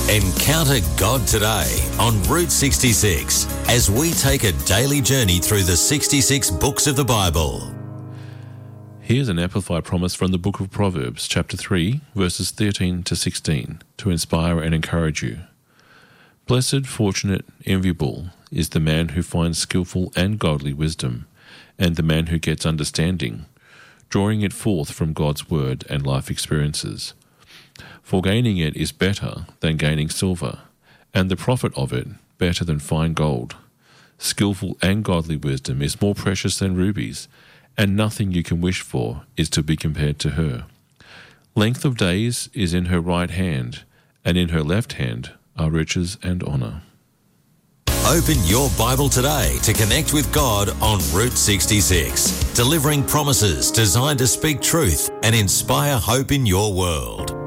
Encounter God today on Route 66 as we take a daily journey through the 66 books of the Bible. Here's an amplified promise from the book of Proverbs, chapter 3, verses 13 to 16, to inspire and encourage you. Blessed, fortunate, enviable is the man who finds skillful and godly wisdom, and the man who gets understanding, drawing it forth from God's word and life experiences. For gaining it is better than gaining silver, and the profit of it better than fine gold. Skillful and godly wisdom is more precious than rubies, and nothing you can wish for is to be compared to her. Length of days is in her right hand, and in her left hand are riches and honour. Open your Bible today to connect with God on Route 66, delivering promises designed to speak truth and inspire hope in your world.